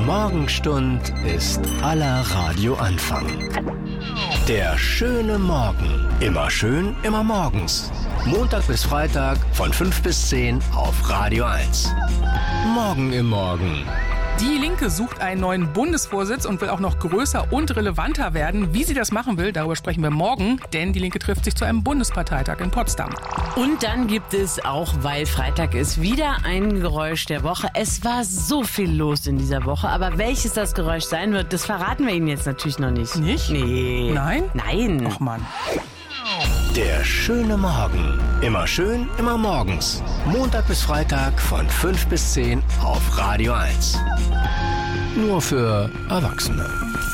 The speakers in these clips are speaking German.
Morgenstund ist aller Radioanfang. Der schöne Morgen. Immer schön, immer morgens. Montag bis Freitag von 5 bis 10 auf Radio 1. Morgen im Morgen. Die Linke sucht einen neuen Bundesvorsitz und will auch noch größer und relevanter werden. Wie sie das machen will, darüber sprechen wir morgen, denn die Linke trifft sich zu einem Bundesparteitag in Potsdam. Und dann gibt es auch, weil Freitag ist, wieder ein Geräusch der Woche. Es war so viel los in dieser Woche, aber welches das Geräusch sein wird, das verraten wir Ihnen jetzt natürlich noch nicht. Nicht? Nee. Nein? Nein. Ach Mann. Der schöne Morgen. Immer schön, immer morgens. Montag bis Freitag von 5 bis 10 auf Radio 1. Nur für Erwachsene.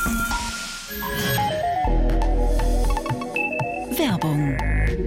Werbung.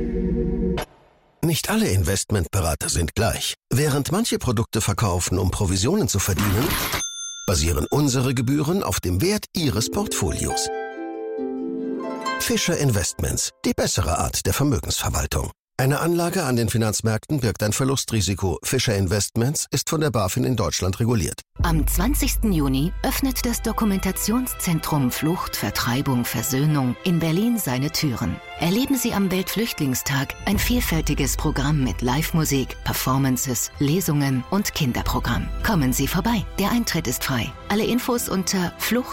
Nicht alle Investmentberater sind gleich. Während manche Produkte verkaufen, um Provisionen zu verdienen, basieren unsere Gebühren auf dem Wert Ihres Portfolios. Fischer Investments, die bessere Art der Vermögensverwaltung. Eine Anlage an den Finanzmärkten birgt ein Verlustrisiko. Fischer Investments ist von der BaFin in Deutschland reguliert. Am 20. Juni öffnet das Dokumentationszentrum Flucht, Vertreibung, Versöhnung in Berlin seine Türen. Erleben Sie am Weltflüchtlingstag ein vielfältiges Programm mit Live-Musik, Performances, Lesungen und Kinderprogramm. Kommen Sie vorbei, der Eintritt ist frei. Alle Infos unter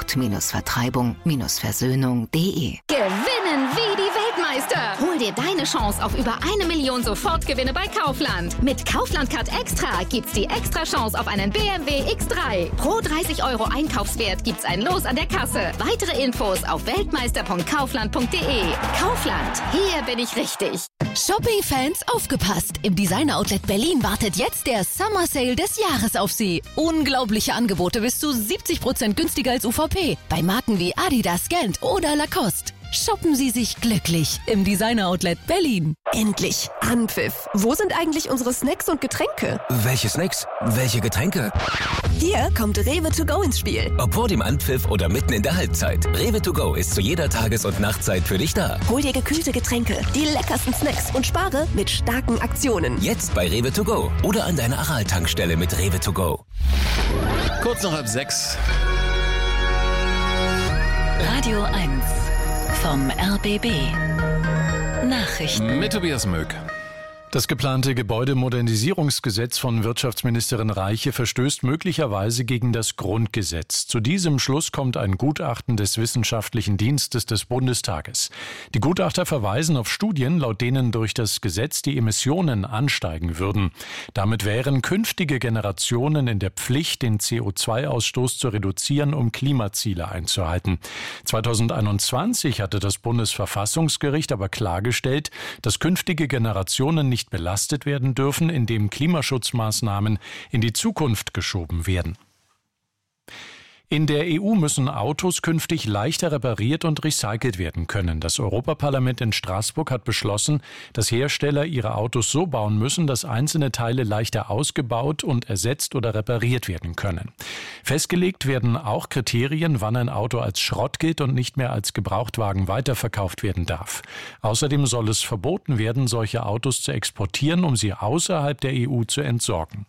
flucht-vertreibung-versöhnung.de. Gewinnen wie die Weltmeister! Hol dir deine Chance auf über 1 Million Sofortgewinne bei Kaufland. Mit Kaufland Card Extra gibt's die extra Chance auf einen BMW X3. Pro 30 € Einkaufswert gibt's ein Los an der Kasse. Weitere Infos auf weltmeister.kaufland.de. Kaufland, hier bin ich richtig. Shopping-Fans, aufgepasst! Im Designer-Outlet Berlin wartet jetzt der Summer Sale des Jahres auf Sie. Unglaubliche Angebote bis zu 70% günstiger als UVP. Bei Marken wie Adidas, Gant oder Lacoste. Shoppen Sie sich glücklich im Designer-Outlet Berlin. Endlich Anpfiff. Wo sind eigentlich unsere Snacks und Getränke? Welche Snacks? Welche Getränke? Hier kommt Rewe to go ins Spiel. Ob vor dem Anpfiff oder mitten in der Halbzeit. Rewe to go ist zu jeder Tages- und Nachtzeit für dich da. Hol dir gekühlte Getränke, die leckersten Snacks und spare mit starken Aktionen. Jetzt bei Rewe to go oder an deiner Aral-Tankstelle mit Rewe to go. Kurz nach 5:30. Radio 1 vom RBB. Nachrichten Mit Tobias Möck. Das geplante Gebäudemodernisierungsgesetz von Wirtschaftsministerin Reiche verstößt möglicherweise gegen das Grundgesetz. Zu diesem Schluss kommt ein Gutachten des Wissenschaftlichen Dienstes des Bundestages. Die Gutachter verweisen auf Studien, laut denen durch das Gesetz die Emissionen ansteigen würden. Damit wären künftige Generationen in der Pflicht, den CO2-Ausstoß zu reduzieren, um Klimaziele einzuhalten. 2021 hatte das Bundesverfassungsgericht aber klargestellt, dass künftige Generationen nicht belastet werden dürfen, indem Klimaschutzmaßnahmen in die Zukunft geschoben werden. In der EU müssen Autos künftig leichter repariert und recycelt werden können. Das Europaparlament in Straßburg hat beschlossen, dass Hersteller ihre Autos so bauen müssen, dass einzelne Teile leichter ausgebaut und ersetzt oder repariert werden können. Festgelegt werden auch Kriterien, wann ein Auto als Schrott gilt und nicht mehr als Gebrauchtwagen weiterverkauft werden darf. Außerdem soll es verboten werden, solche Autos zu exportieren, um sie außerhalb der EU zu entsorgen.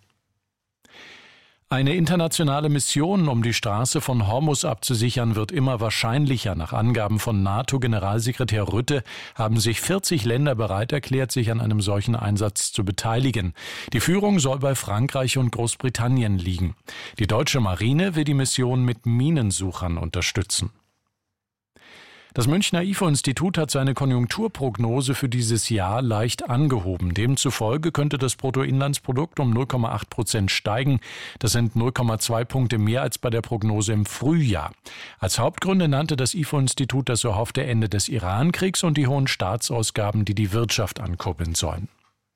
Eine internationale Mission, um die Straße von Hormuz abzusichern, wird immer wahrscheinlicher. Nach Angaben von NATO-Generalsekretär Rutte haben sich 40 Länder bereit erklärt, sich an einem solchen Einsatz zu beteiligen. Die Führung soll bei Frankreich und Großbritannien liegen. Die deutsche Marine will die Mission mit Minensuchern unterstützen. Das Münchner IFO-Institut hat seine Konjunkturprognose für dieses Jahr leicht angehoben. Demzufolge könnte das Bruttoinlandsprodukt um 0,8% steigen. Das sind 0,2 Punkte mehr als bei der Prognose im Frühjahr. Als Hauptgründe nannte das IFO-Institut das erhoffte Ende des Iran-Kriegs und die hohen Staatsausgaben, die die Wirtschaft ankurbeln sollen.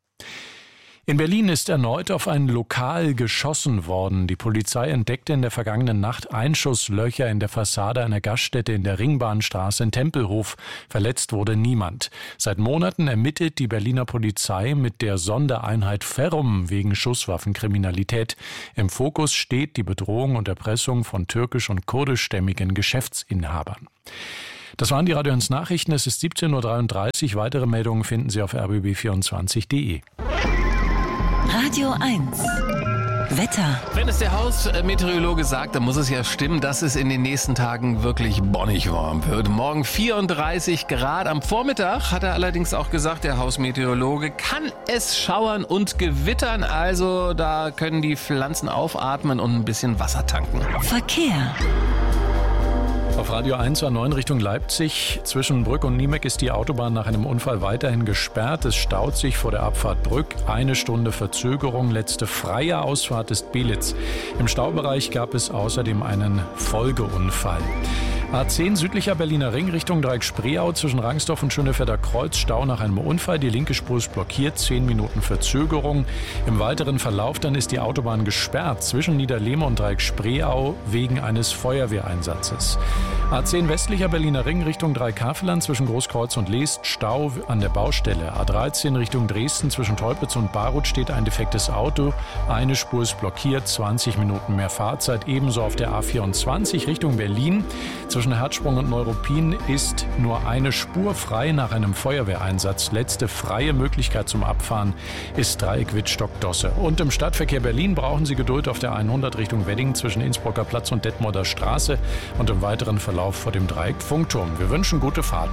In Berlin ist erneut auf ein Lokal geschossen worden. Die Polizei entdeckte in der vergangenen Nacht Einschusslöcher in der Fassade einer Gaststätte in der Ringbahnstraße in Tempelhof. Verletzt wurde niemand. Seit Monaten ermittelt die Berliner Polizei mit der Sondereinheit Ferrum wegen Schusswaffenkriminalität. Im Fokus steht die Bedrohung und Erpressung von türkisch- und kurdischstämmigen Geschäftsinhabern. Das waren die Radio 1 Nachrichten. Es ist 17:33 Uhr. Weitere Meldungen finden Sie auf rbb24.de. Radio 1 Wetter. Wenn es der Hausmeteorologe sagt, dann muss es ja stimmen, dass es in den nächsten Tagen wirklich bonnig warm wird. Morgen 34 Grad. Am Vormittag hat er allerdings auch gesagt, der Hausmeteorologe, kann es schauern und gewittern. Also da können die Pflanzen aufatmen und ein bisschen Wasser tanken. Verkehr. Auf Radio 1 A9 Richtung Leipzig. Zwischen Brück und Niemeck ist die Autobahn nach einem Unfall weiterhin gesperrt. Es staut sich vor der Abfahrt Brück. 1 Stunde Verzögerung. Letzte freie Ausfahrt ist Belitz. Im Staubereich gab es außerdem einen Folgeunfall. A10 südlicher Berliner Ring Richtung Dreieck Spreeau zwischen Rangsdorf und Schönefelder Kreuz. Stau nach einem Unfall. Die linke Spur ist blockiert. 10 Minuten Verzögerung. Im weiteren Verlauf dann ist die Autobahn gesperrt zwischen Niederlehme und Dreieck Spreeau wegen eines Feuerwehreinsatzes. A10 westlicher Berliner Ring Richtung Dreieck-Havelland zwischen Großkreuz und Leest. Stau an der Baustelle. A13 Richtung Dresden zwischen Teupitz und Baruth steht ein defektes Auto. Eine Spur ist blockiert. 20 Minuten mehr Fahrzeit. Ebenso auf der A24 Richtung Berlin. Zwischen Herzsprung und Neuruppin ist nur eine Spur frei nach einem Feuerwehreinsatz. Letzte freie Möglichkeit zum Abfahren ist Dreieck Wittstock-Dosse. Und im Stadtverkehr Berlin brauchen Sie Geduld auf der 100 Richtung Wedding zwischen Innsbrucker Platz und Detmolder Straße und im weiteren Verlauf vor dem Dreieck Funkturm. Wir wünschen gute Fahrt.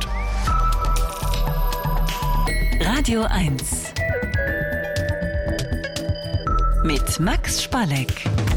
Radio 1 mit Max Spalleck.